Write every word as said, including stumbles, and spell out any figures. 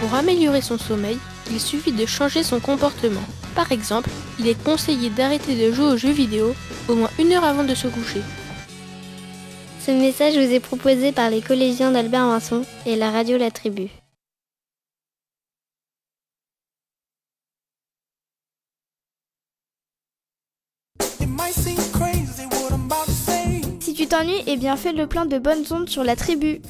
Pour améliorer son sommeil, il suffit de changer son comportement. Par exemple, il est conseillé d'arrêter de jouer aux jeux vidéo au moins une heure avant de se coucher. Ce message vous est proposé par les collégiens d'Albert Vincent et la radio La Tribu. Si tu t'ennuies, eh bien fais le plein de bonnes ondes sur La Tribu.